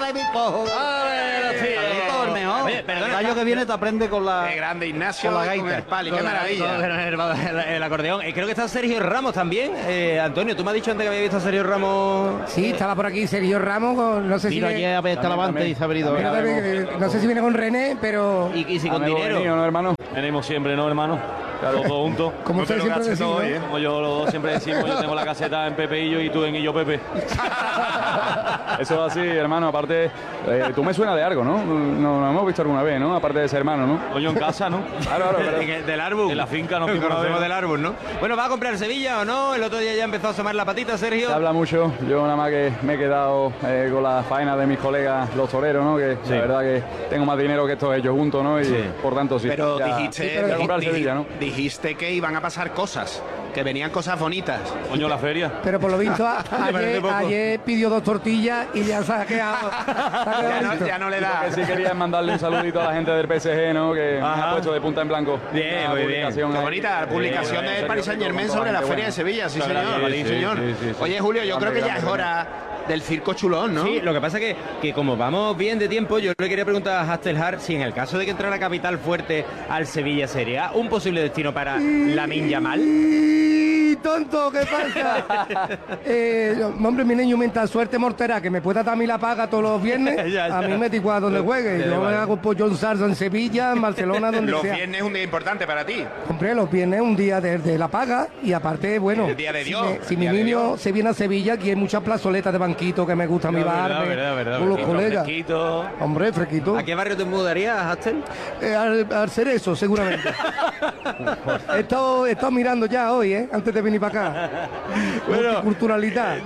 David Cojo. Carlito, el mejor. Oye, perdona. El año que viene te aprende con la... Qué grande Ignacio con la con gaita. el pali, Con qué maravilla. el acordeón. Creo que está Sergio Ramos también. Antonio, tú me has dicho antes que había visto a Sergio Ramos. Sí, estaba por aquí Sergio Ramos, no sé si Vino viene, ayer a ver Talavante y se ha venido. pero también, no sé si viene con René, pero Y si con dinero. Venido, ¿no, hermano? Venimos siempre, ¿no, hermano? Los dos juntos. como ustedes siempre decís, ¿no? Como yo los dos siempre decimos, yo tengo la caseta en Pepe Illo y tú en Illo Pepe. Eso es así, hermano. Aparte, tú me suena de algo, ¿no? Nos hemos visto alguna vez, ¿no? Aparte de ser hermano, ¿no? Coño, en casa, ¿no? Claro, pero... Del árbol. En la finca nos Nos fuimos a conocemos ver. del árbol, ¿no? Bueno, ¿va a comprar Sevilla o no? El otro día ya empezó a asomar la patita, Sergio. Se habla mucho, yo nada más que me he quedado con la faena de mis colegas los toreros, ¿no? Que la verdad que tengo más dinero que estos ellos juntos, ¿no? Y por tanto sí. Pero ya- dijiste, voy a comprar Sevilla, ¿no? dijiste que iban a pasar cosas, que venían cosas bonitas. Coño, la feria. Pero por lo visto parece poco. ayer pidió 2 tortillas y ya se ha quedado. Ya no le Lo da. que sí quería es mandarle un saludito a la gente del PSG, ¿no? Que me Ajá. ha puesto de punta en blanco. Bien, Una muy bien. publicación Qué ahí. bonita la publicación Bien, del bien, Paris Saint-Germain sobre la feria de Sevilla, sí, señor. Sí, Sí, señor. sí. Oye, Julio, yo creo que ya es hora del circo chulón, ¿no? Sí, lo que pasa es que como vamos bien de tiempo, yo le quería preguntar a Hastelhar si en el caso de que entrara Capital Fuerte al Sevilla sería un posible destino para Lamine Yamal. ¡Y tonto! ¿Qué pasa? Hombre, mi niño, mientras suerte mortera, que me pueda dar a mí la paga todos los viernes, Ya. a mí me da igual donde juegue. Yo me vale. hago por John Sarzo en Sevilla, en Barcelona, donde Los sea. viernes es un día importante para ti. Hombre, los viernes es un día de la paga y aparte, bueno, El día de Dios, si el mi día de niño Dios. se viene a Sevilla, aquí hay muchas plazoletas de banquito que me gusta a mi bar, con los colegas. Fresquito. Hombre, fresquito. ¿A qué barrio te mudarías, Hastel? Al Cerezo, seguramente. he estado mirando ya hoy, antes de venir para acá. Multiculturalidad.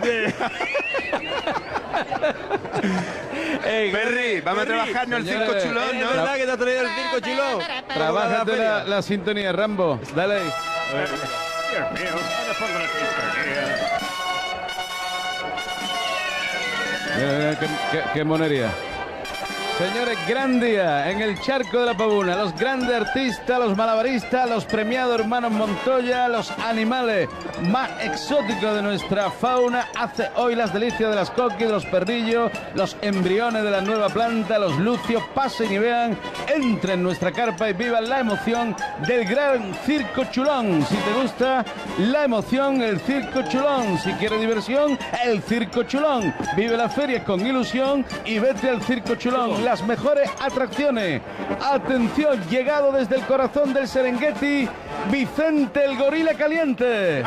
Perry, vamos a trabajarnos el circo señores, chulón, ¿Es ¿no? verdad que te ha traído el circo chulo? Trabájate la sintonía, Rambo. Dale ahí. Qué monería. Señores, gran día en el Charco de la Pavuna. Los grandes artistas, los malabaristas, los premiados hermanos Montoya, los animales más exóticos de nuestra fauna. Hace hoy las delicias de las coquis, los perrillos, los embriones de la nueva planta, los lucios. Pasen y vean, entren en nuestra carpa y vivan la emoción del gran Circo Chulón. Si te gusta la emoción, el Circo Chulón. Si quieres diversión, el Circo Chulón. Vive las ferias con ilusión y vete al Circo Chulón. Las mejores atracciones. Atención, llegado desde el corazón del Serengeti, Vicente el Gorila Caliente.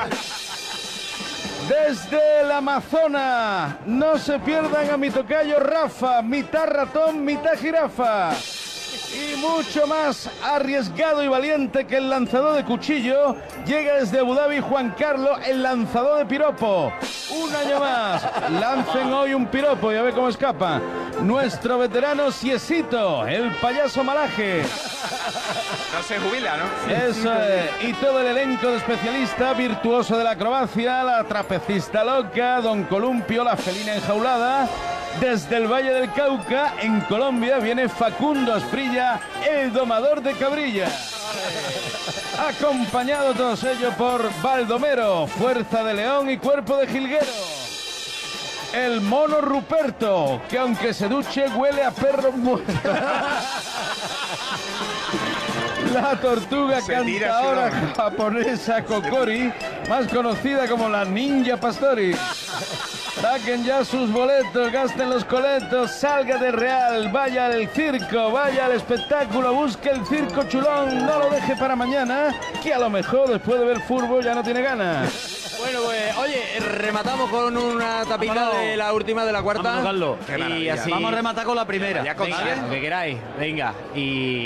Desde el Amazonas, no se pierdan a mi tocayo Rafa, mitad ratón, mitad jirafa. Y mucho más arriesgado y valiente que el lanzador de cuchillo, llega desde Abu Dhabi Juan Carlos, el lanzador de piropo. Un año más, lancen hoy un piropo y a ver cómo escapa. Nuestro veterano Siesito, el payaso malaje. No se jubila, ¿no? Eso es. Y todo el elenco de especialistas, virtuoso de la acrobacia, la trapecista loca, Don Columpio, la felina enjaulada. Desde el Valle del Cauca, en Colombia, viene Facundo Asprilla, el domador de cabrilla. Acompañado todos ellos por Baldomero, fuerza de león y cuerpo de jilguero. El mono Ruperto, que aunque se duche huele a perro muerto. La tortuga Se tira, cantadora Simón. japonesa Kokori, más conocida como la Ninja Pastori. Saquen ya sus boletos, gasten los coletos, salga de Real, vaya al circo, vaya al espectáculo, busque el Circo Chulón, no lo deje para mañana, que a lo mejor después de ver fútbol ya no tiene ganas. Bueno, pues, oye, rematamos con una tapita Vámonos. de la última de la cuarta. Vámonos, Carlos. Qué Y maravilla. así. Vamos a rematar con la primera. Ya con Venga, ¿vale? lo que queráis. Venga, y